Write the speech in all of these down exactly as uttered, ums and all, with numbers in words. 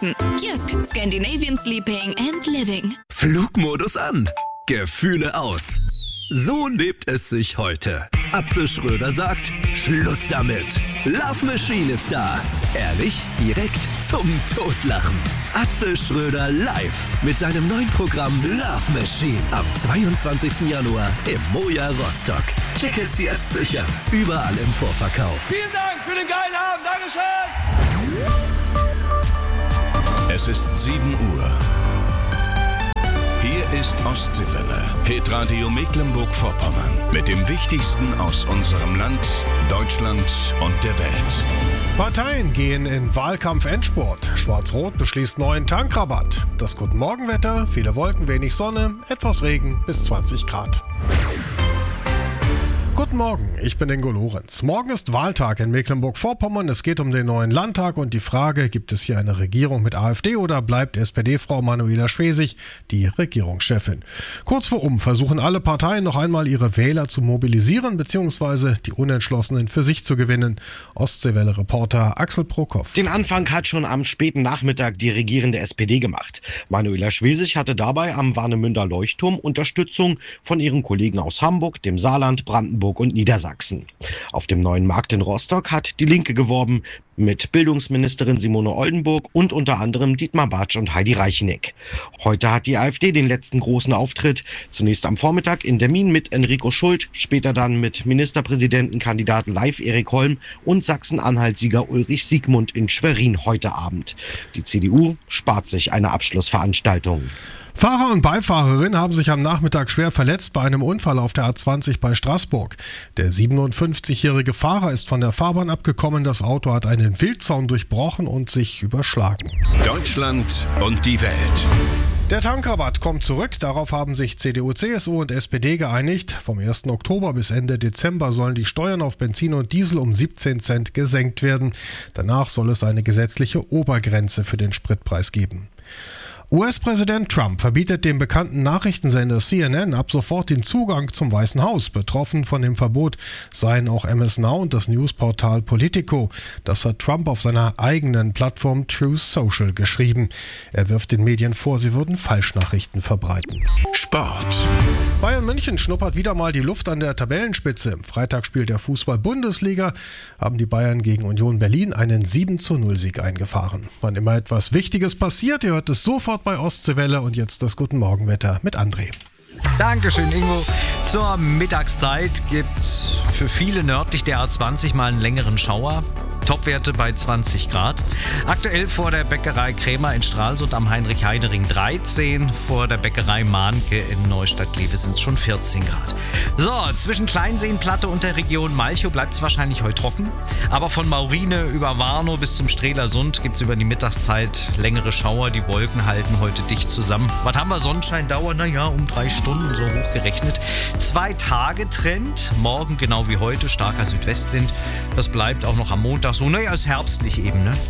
Kiesk, Scandinavian Sleeping and Living. Flugmodus an, Gefühle aus. So lebt es sich heute. Atze Schröder sagt, Schluss damit. Love Machine ist da. Ehrlich, direkt zum Totlachen. Atze Schröder live mit seinem neuen Programm Love Machine am zweiundzwanzigsten Januar im Moja Rostock. Tickets jetzt sichern. Überall im Vorverkauf. Vielen Dank für den geilen Abend. Dankeschön. Es ist sieben Uhr. Hier ist Ostseewelle, Hitradio Mecklenburg-Vorpommern mit dem Wichtigsten aus unserem Land, Deutschland und der Welt. Parteien gehen in Wahlkampf-Endspurt. Schwarz-Rot beschließt neuen Tankrabatt. Das Guten-Morgen-Wetter, viele Wolken, wenig Sonne, etwas Regen bis zwanzig Grad. Guten Morgen, ich bin Ingo Lorenz. Morgen ist Wahltag in Mecklenburg-Vorpommern. Es geht um den neuen Landtag und die Frage, gibt es hier eine Regierung mit AfD oder bleibt S P D-Frau Manuela Schwesig die Regierungschefin? Kurz vor um versuchen alle Parteien noch einmal ihre Wähler zu mobilisieren bzw. die Unentschlossenen für sich zu gewinnen. Ostseewelle-Reporter Axel Prokop. Den Anfang hat schon am späten Nachmittag die regierende S P D gemacht. Manuela Schwesig hatte dabei am Warnemünder Leuchtturm Unterstützung von ihren Kollegen aus Hamburg, dem Saarland, Brandenburg und Niedersachsen. Auf dem neuen Markt in Rostock hat die Linke geworben mit Bildungsministerin Simone Oldenburg und unter anderem Dietmar Bartsch und Heidi Reicheneck. Heute hat die AfD den letzten großen Auftritt. Zunächst am Vormittag in Termin mit Enrico Schult, später dann mit Ministerpräsidentenkandidaten Leif Erik Holm und Sachsen-Anhalt-Sieger Ulrich Siegmund in Schwerin heute Abend. Die C D U spart sich eine Abschlussveranstaltung. Fahrer und Beifahrerin haben sich am Nachmittag schwer verletzt bei einem Unfall auf der A zwanzig bei Straßburg. Der siebenundfünfzigjährige Fahrer ist von der Fahrbahn abgekommen, das Auto hat einen Wildzaun durchbrochen und sich überschlagen. Deutschland und die Welt. Der Tankrabatt kommt zurück, darauf haben sich C D U, C S U und S P D geeinigt. Vom ersten Oktober bis Ende Dezember sollen die Steuern auf Benzin und Diesel um siebzehn Cent gesenkt werden. Danach soll es eine gesetzliche Obergrenze für den Spritpreis geben. U S-Präsident Trump verbietet dem bekannten Nachrichtensender C N N ab sofort den Zugang zum Weißen Haus. Betroffen von dem Verbot seien auch M S Now und das Newsportal Politico. Das hat Trump auf seiner eigenen Plattform Truth Social geschrieben. Er wirft den Medien vor, sie würden Falschnachrichten verbreiten. Sport. Bayern München schnuppert wieder mal die Luft an der Tabellenspitze. Im Freitag spielt der Fußball-Bundesliga, haben die Bayern gegen Union Berlin einen sieben zu null Sieg eingefahren. Wann immer etwas Wichtiges passiert, ihr hört es sofort bei Ostseewelle und jetzt das Guten Morgenwetter mit André. Dankeschön, Ingo. Zur Mittagszeit gibt's für viele nördlich der A zwanzig mal einen längeren Schauer. Topwerte bei zwanzig Grad. Aktuell vor der Bäckerei Krämer in Stralsund am Heinrich-Heine-Ring dreizehn. Vor der Bäckerei Mahnke in Neustadt-Glewe sind es schon vierzehn Grad. So, zwischen Kleinseenplatte und der Region Malchow bleibt es wahrscheinlich heute trocken. Aber von Maurine über Warnow bis zum Strelasund gibt es über die Mittagszeit längere Schauer. Die Wolken halten heute dicht zusammen. Was haben wir? Sonnenscheindauer? Naja, um drei Stunden so hochgerechnet. Zwei Tage Trend. Morgen genau wie heute starker Südwestwind. Das bleibt auch noch am Montag so. Naja, ist herbstlich eben, ne?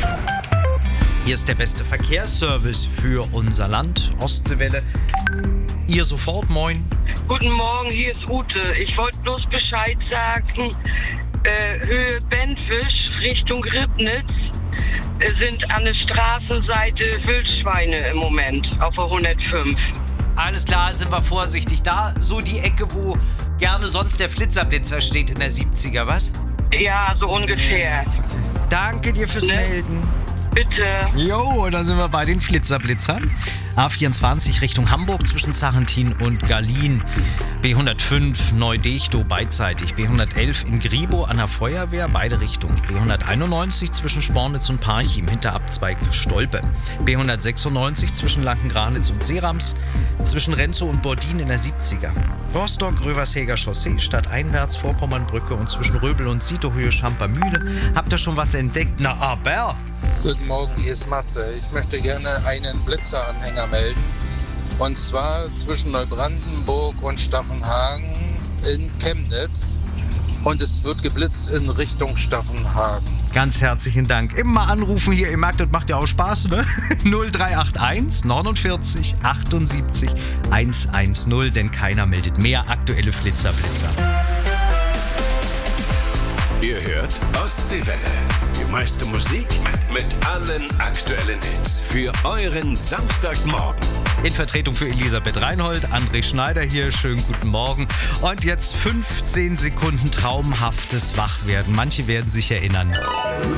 Hier ist der beste Verkehrsservice für unser Land. Ostseewelle. Ihr sofort, moin. Guten Morgen, hier ist Ute. Ich wollte bloß Bescheid sagen. Äh, Höhe Benfisch Richtung Ribnitz äh, sind an der Straßenseite Wildschweine im Moment auf der hundertfünf. Alles klar, sind wir vorsichtig. Da so die Ecke, wo gerne sonst der Flitzer-Blitzer steht in der siebziger, was? Ja, so ungefähr. Danke dir fürs Ne? Melden. Bitte. Jo, dann sind wir bei den Flitzerblitzern. A vierundzwanzig Richtung Hamburg zwischen Sarrentin und Gallien. B hundertfünf Neu-Dechtow beidseitig. B hundertelf in Gribow an der Feuerwehr, beide Richtungen. B hunderteinundneunzig zwischen Spornitz und Parchim, hinter Abzweig Stolpe. B hundertsechsundneunzig zwischen Lankengranitz und Seerams. Zwischen Renzow und Bordin in der siebziger. Rostock, Rövershäger Chaussee, stadteinwärts Vorpommernbrücke und zwischen Röbel und Sietohöhe Schampermühle. Habt ihr schon was entdeckt? Na, aber... Guten Morgen, hier ist Matze. Ich möchte gerne einen Blitzeranhänger melden. Und zwar zwischen Neubrandenburg und Staffenhagen in Chemnitz. Und es wird geblitzt in Richtung Staffenhagen. Ganz herzlichen Dank. Immer anrufen hier, ihr merkt, das macht ja auch Spaß, ne? null drei acht eins neunundvierzig achtundsiebzig hundertzehn, denn keiner meldet mehr aktuelle Flitzerblitzer. Ihr hört Ostseewelle. meiste Musik mit allen aktuellen Hits für euren Samstagmorgen. In Vertretung für Elisabeth Reinhold, André Schneider hier, schönen guten Morgen. Und jetzt fünfzehn Sekunden traumhaftes Wachwerden. Manche werden sich erinnern.